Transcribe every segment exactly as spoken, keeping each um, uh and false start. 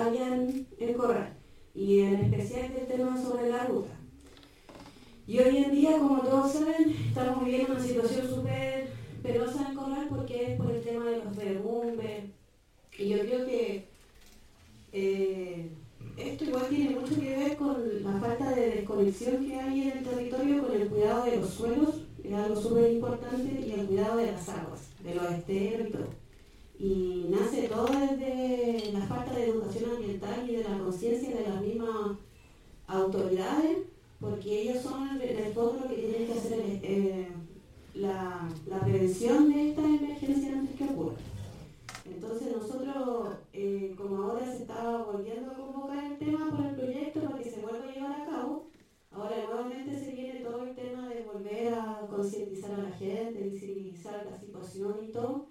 allá en, en Corral, y en especial del tema sobre la ruta. Y hoy en día, como todos saben, estamos viviendo una situación súper penosa en Corral porque es por el tema de los derrumbes, y yo creo que eh, esto igual tiene mucho que ver con la falta de desconexión que hay en el territorio con el cuidado de los suelos, es algo súper importante, y el cuidado de las aguas, de los esteros y todo. Y nace todo desde la falta de educación ambiental y de la conciencia de las mismas autoridades, porque ellos son en el fondo lo que tienen que hacer eh, la, la prevención de esta emergencia antes que ocurra. Entonces nosotros, eh, como ahora se estaba volviendo a convocar el tema por el proyecto para que se vuelva a llevar a cabo, ahora nuevamente se viene todo el tema de volver a concientizar a la gente, visibilizar la situación y todo,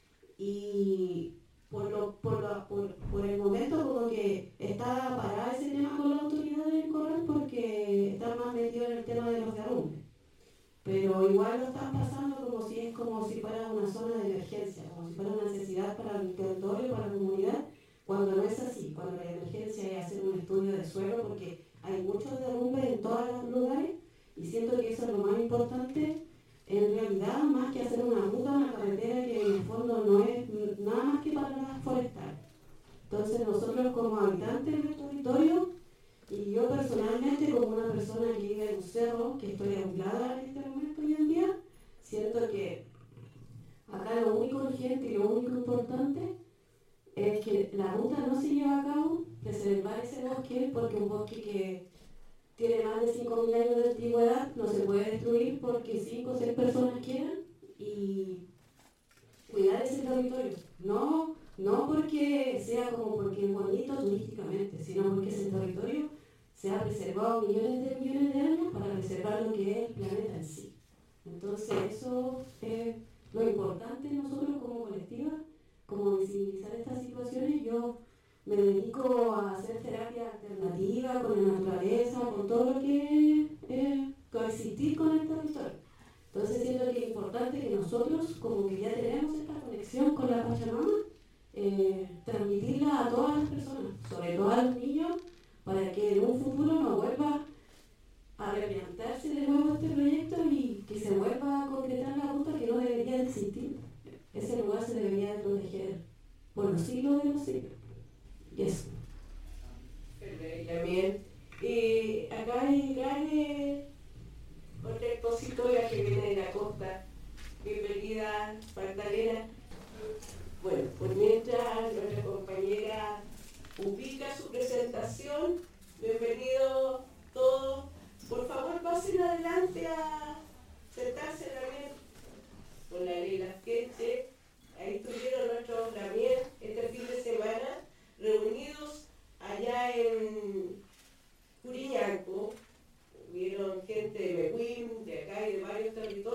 y por, lo, por, lo, por, por el momento como que está parada ese tema con la autoridad del Corral porque están más metidos en el tema de los derrumbes. Pero igual lo están pasando como si es como si fuera una zona de emergencia, como si fuera una necesidad para el territorio, para la comunidad, cuando no es así, cuando la emergencia es hacer un estudio de suelo, porque hay muchos derrumbes en todos los lugares, y siento que eso es lo más importante, en realidad, más que hacer una ruta, una carretera que en el fondo no es nada más que para la forestal. Entonces nosotros como habitantes del territorio, y yo personalmente como una persona que vive en un cerro, que estoy aislada en este momento hoy en día, siento que acá lo único urgente y lo único importante es que la ruta no se lleva a cabo, preservar ese bosque, porque un bosque que tiene más de cinco mil años de antigüedad no se puede destruir porque cinco o seis personas quieran, y cuidar ese territorio. No, no porque sea como porque es bonito turísticamente, sino porque ese territorio se ha preservado millones de millones de años para preservar lo que es el planeta en sí. Entonces eso es lo importante nosotros como colectiva, como visibilizar estas situaciones. Yo me dedico a hacer terapia alternativa con la naturaleza, con todo lo que es eh, coexistir con el territorio. Entonces siento que es importante que nosotros, como que ya tenemos esta conexión con la Pachamama, eh, transmitirla a todas las personas, sobre todo a los niños, para que en un futuro no vuelva a replantearse de nuevo este proyecto y que se vuelva a concretar la ruta que no debería de existir. Ese lugar se debería de proteger por los siglos de los siglos. Y eso. También. Y acá hay grandes otra expositora que viene de la costa. Bienvenida, Magdalena. Bueno, pues mientras nuestra compañera ubica su presentación, bienvenidos todos. Por favor, pasen adelante a sentarse también con la Lila.